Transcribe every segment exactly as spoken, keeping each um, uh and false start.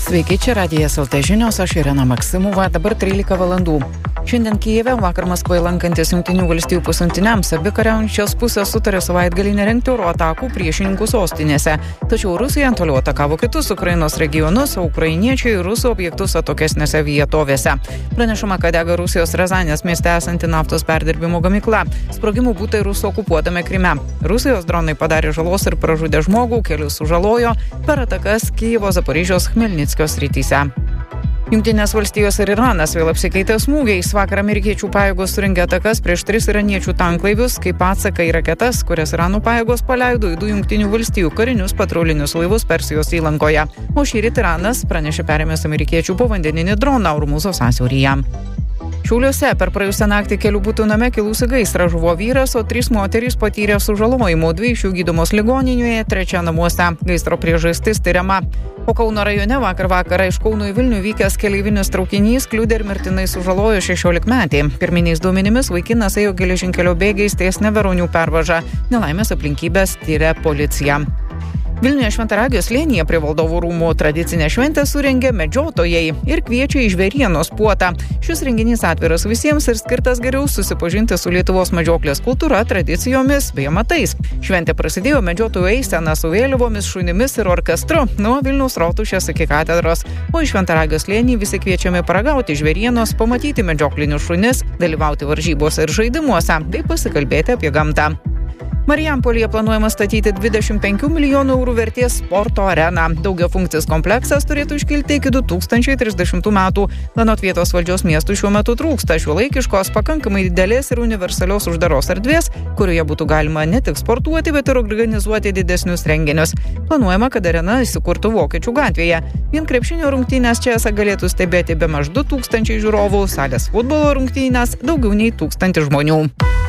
Sveiki, čia Radijas L T žinios, aš Irena Maksimova, dabar trylika valandų. Šiandien Kijeve, vakar Maskvoje lankantis Jungtinių valstijų pasiuntiniams, abi kariaujančios pusės sutarė savaitgalį nerengti oro atakų priešininkų sostinėse. Tačiau Rusija toliau atakavo kitus Ukrainos regionus, o ukrainiečiai rusų objektus atokesnėse vietovėse. Pranešama, kad dega Rusijos Razanės mieste esanti naftos perdirbimo gamykla. Sprogimų būta ir rusų okupuotame Kryme. Rusijos dronai padarė žalos ir pražudė žmogų, kelius sužalojo per atakas Kijevo, Zaporižės, Chmelnickio srityse. Jungtinės valstijos ir Iranas vėl apsikeitė smūgiais. Vakar amerikiečių pajėgos surengė atakas prieš tris iraniečių tanklaivius, kaip atsaką į raketas, kurias Irano pajėgos paleido į du Jungtinių valstijų karinius patrulinius laivus Persijos įlankoje. O šįryt Iranas pranešė perėmęs amerikiečių povandeninį droną Ormuzo sąsiauryje. Šiauliuose per praėjusią naktį kelių butų name kilusi gaisrą žuvo vyras, o trys moterys patyrė sužalojimų, dvi iš jų gydomos ligoninėje, trečia namuose. Gaisro priežastis tyriama. O Kauno rajone vakar vakarą iš Kauno į Vilnių vykęs keleivinis traukinys kliudė ir mirtinai sužalojo šešiolikmetį. Pirminiais duomenimis vaikinas ėjo geležinkelio bėgiais ties Neveronių pervažą. Nelaimės aplinkybės tyrė policija. Vilniuje Šventaragio slėnyje prie Valdovų rūmų tradicinę šventę surengė medžiotojai ir kviečia į žvėrienos puotą. Šis renginys atviras visiems ir skirtas geriau susipažinti su Lietuvos medžioklės kultūra, tradicijomis bei amatais. Šventė prasidėjo medžiotojų eisena su vėliavomis, šunimis ir orkestru nuo Vilniaus rotušės iki katedros. O į Šventaragio slėnį visi kviečiami paragauti žvėrienos, pamatyti medžioklinius šunis, dalyvauti varžybose ir žaidimuose, bei pasikalbėti apie gamtą. Marijampolėje planuojama statyti dvidešimt penkių milijonų eurų vertės sporto areną. Daugiafunkcis kompleksas turėtų iškilti iki du tūkstančiai trisdešimtų metų. Anot vietos valdžios miestų šiuo metu trūksta šiuolaikiškos, pakankamai didelės ir universalios uždaros erdvės, kurioje būtų galima ne tik sportuoti, bet ir organizuoti didesnius renginius. Planuojama, kad arena įsikurtų Vokiečių gatvėje. Vien krepšinio rungtynės čia esą galėtų stebėti bemaž du tūkstančiai žiūrovų, salės futbolo rungtynės daugiau nei tūkstantį žmonių.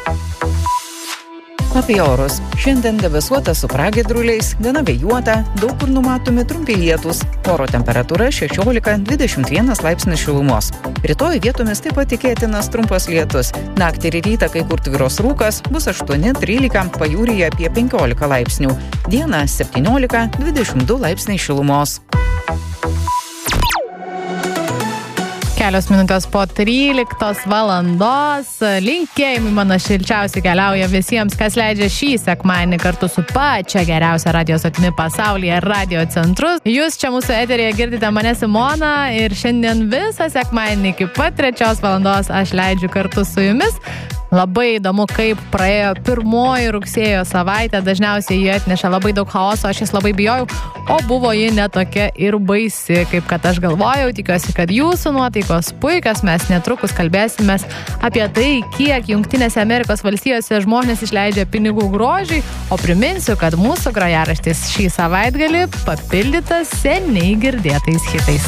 Apie orus. Šiandien debesuota su pragiedruliais, gana vėjuota, daug kur numatomi trumpi lietūs. Oro temperatūra šešiolika dvidešimt vienas laipsnis šilumos. Rytoj vietomis taip pat tikėtinas trumpas lietus. Naktį ir rytą kai kur tvyros rūkas, bus aštuoni trylika, pajūryje apie penkiolika laipsnių. Dieną septyniolika dvidešimt du laipsniai šilumos. Kelios minutės po tryliktos valandos. Linkėjimai mano šilčiausi keliauja visiems, kas leidžia šį sekmadienį kartu su pačia geriausia radio stotimi pasaulyje Radio Centrus. Jūs čia mūsų eteryje girdite mane Simona ir šiandien visą sekmadienį iki pat trečios valandos aš leidžiu kartu su jumis. Labai įdomu, kaip praėjo pirmoji rugsėjo savaitė. Dažniausiai jie atneša labai daug chaoso, aš jas labai bijojau, o buvo ji netokia ir baisi, kaip kad aš galvojau. Tikiuosi, kad jūsų nuotaikos puikios. Mes netrukus kalbėsimės apie tai, kiek Jungtinėse Amerikos valstijose žmonės išleidžia pinigų grožiui. O priminsiu, kad mūsų grojaraštis šį savaitgalį papildytas seniai girdėtais hitais.